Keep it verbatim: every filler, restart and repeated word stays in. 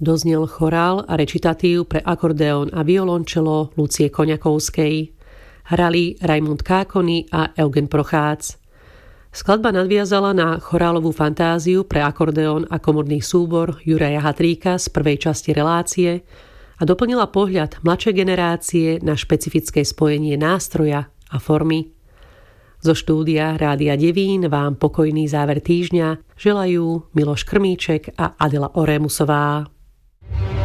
Doznel chorál a recitatív pre akordeón a violončelo Lucie Koňakovskej. Hrali Raimund Kákony a Eugen Prochác. Skladba nadviazala na chorálovú fantáziu pre akordeón a komorný súbor Juraja Hatríka z prvej časti relácie a doplnila pohľad mladšej generácie na špecifické spojenie nástroja a formy. Zo štúdia Rádia Devín vám pokojný záver týždňa želajú Miloš Krmíček a Adela Orémusová.